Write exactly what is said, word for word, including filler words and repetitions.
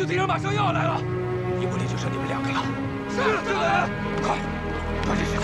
就敌人马上又要来了，一屋里就剩你们两个了。是，政委，快，抓紧时间。